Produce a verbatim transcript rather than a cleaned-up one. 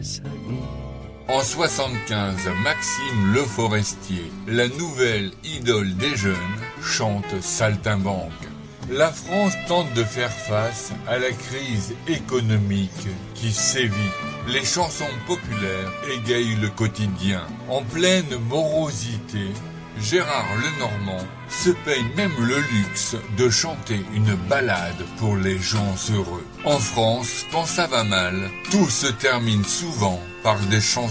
sa vie. En soixante-quinze, Maxime Le Forestier, la nouvelle idole des jeunes, chante Saltimbanque. La France tente de faire face à la crise économique qui sévit. Les chansons populaires égayent le quotidien. En pleine morosité, Gérard Lenormand se paye même le luxe de chanter une ballade pour les gens heureux. En France, quand ça va mal, tout se termine souvent par des chansons